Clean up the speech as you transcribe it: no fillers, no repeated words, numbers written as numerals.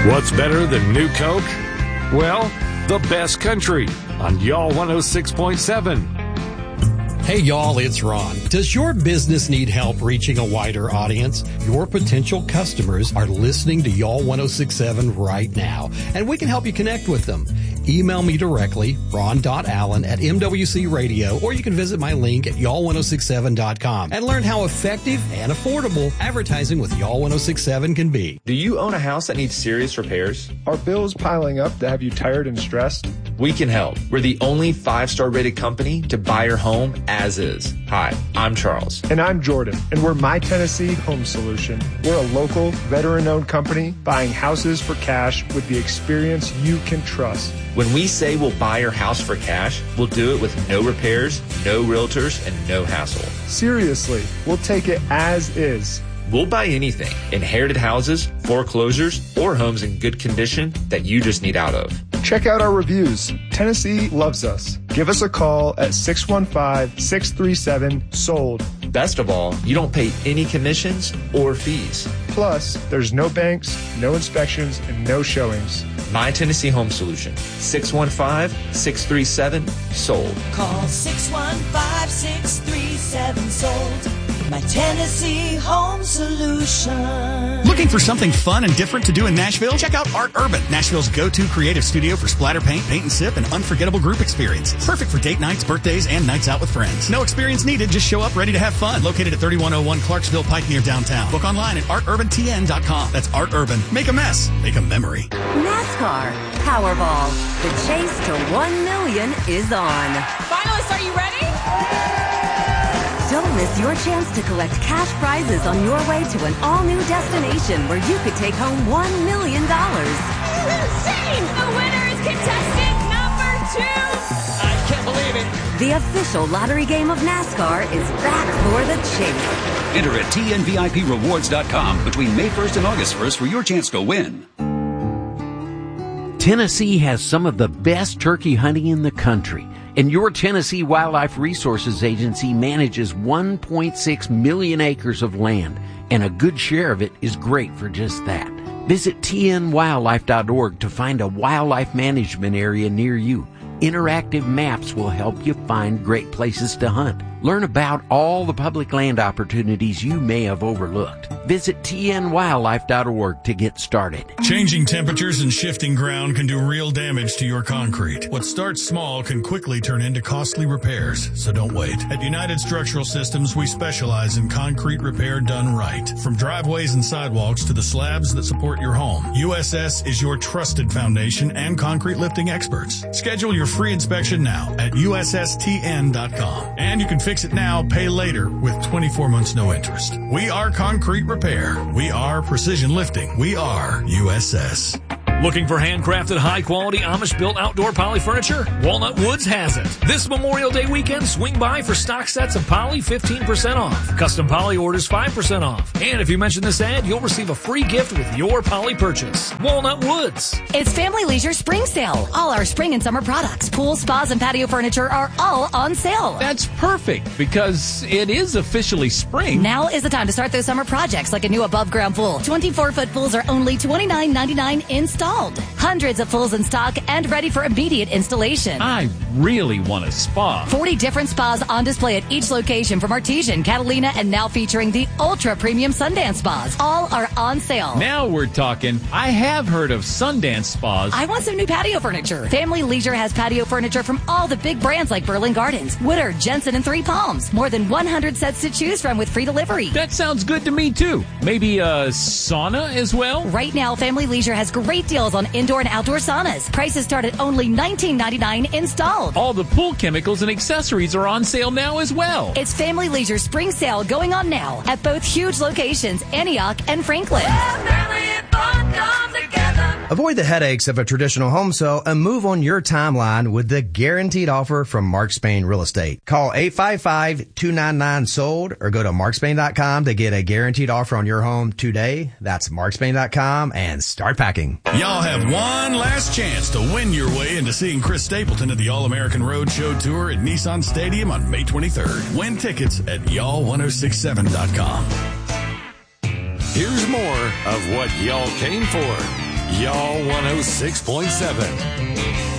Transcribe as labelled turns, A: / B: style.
A: What's better than New Coke? Well, the best country on Y'all 106.7.
B: Hey y'all, it's Ron. Does your business need help reaching a wider audience? Your potential customers are listening to Y'all 106.7 right now, and we can help you connect with them. Email me directly, ron.allen@MWC Radio, or you can visit my link at y'all1067.com and learn how effective and affordable advertising with Y'all 106.7 can be.
C: Do you own a house that needs serious repairs?
D: Are bills piling up that have you tired and stressed?
C: We can help. We're the only 5-star rated company to buy your home as is. Hi, I'm Charles.
D: And I'm Jordan, and we're My Tennessee Home Solution. We're a local, veteran-owned company buying houses for cash with the experience you can trust.
C: When we say we'll buy your house for cash, we'll do it with no repairs, no realtors, and no hassle.
D: Seriously, we'll take it as is.
C: We'll buy anything, inherited houses, foreclosures, or homes in good condition that you just need out of.
D: Check out our reviews. Tennessee loves us. Give us a call at 615-637-SOLD.
C: Best of all, you don't pay any commissions or fees.
D: Plus, there's no banks, no inspections, and no showings.
C: My Tennessee Home Solution, 615-637-SOLD.
E: Call 615-637-SOLD. My Tennessee Home Solution.
F: Looking for something fun and different to do in Nashville? Check out Art Urban, Nashville's go-to creative studio for splatter paint, paint and sip, and unforgettable group experiences. Perfect for date nights, birthdays, and nights out with friends. No experience needed, just show up ready to have fun. Located at 3101 Clarksville Pike near downtown. Book online at arturbantn.com. That's Art Urban. Make a mess. Make a memory.
G: NASCAR Powerball. The chase to 1 million is on.
H: Finalists, are you ready?
G: Don't miss your chance to collect cash prizes on your way to an all-new destination where you could take home $1 million.
H: This is insane! The winner is contestant number 2!
I: I can't believe it!
G: The official lottery game of NASCAR is back for the chase.
J: Enter at TNVIPrewards.com between May 1st and August 1st for your chance to win.
K: Tennessee has some of the best turkey hunting in the country. And your Tennessee Wildlife Resources Agency manages 1.6 million acres of land, and a good share of it is great for just that. Visit tnwildlife.org to find a wildlife management area near you. Interactive maps will help you find great places to hunt. Learn about all the public land opportunities you may have overlooked. Visit tnwildlife.org to get started.
L: Changing temperatures and shifting ground can do real damage to your concrete. What starts small can quickly turn into costly repairs, so don't wait. At United Structural Systems, we specialize in concrete repair done right. From driveways and sidewalks to the slabs that support your home, USS is your trusted foundation and concrete lifting experts. Schedule your free inspection now at USSTN.com. And you can fix it now, pay later with 24 months no interest. We are concrete repair. We are precision lifting. We are USS.
M: Looking for handcrafted, high-quality, Amish-built outdoor poly furniture? Walnut Woods has it. This Memorial Day weekend, swing by for stock sets of poly 15% off. Custom poly orders 5% off. And if you mention this ad, you'll receive a free gift with your poly purchase. Walnut Woods.
N: It's Family Leisure Spring Sale. All our spring and summer products, pools, spas, and patio furniture are all on sale.
I: That's perfect because it is officially spring.
N: Now is the time to start those summer projects like a new above-ground pool. 24-foot pools are only $29.99 installed. Hundreds of pools in stock and ready for immediate installation.
I: I really want a spa.
N: 40 different spas on display at each location from Artesian, Catalina, and now featuring the ultra-premium Sundance spas. All are on sale.
I: Now we're talking. I have heard of Sundance spas.
N: I want some new patio furniture. Family Leisure has patio furniture from all the big brands like Berlin Gardens, Woodard, Jensen, and Three Palms. More than 100 sets to choose from with free delivery.
I: That sounds good to me, too. Maybe a sauna as well?
N: Right now, Family Leisure has great deals on indoor and outdoor saunas. Prices start at only $19.99 installed.
I: All the pool chemicals and accessories are on sale now as well.
N: It's Family Leisure Spring Sale going on now at both huge locations, Antioch and Franklin.
O: Avoid the headaches of a traditional home sale and move on your timeline with the guaranteed offer from Mark Spain Real Estate. Call 855-299-SOLD or go to markspain.com to get a guaranteed offer on your home today. That's markspain.com and start packing.
L: Y'all have one last chance to win your way into seeing Chris Stapleton at the All-American Roadshow Tour at Nissan Stadium on May 23rd. Win tickets at y'all1067.com.
A: Here's more of what y'all came for. Y'all 106.7.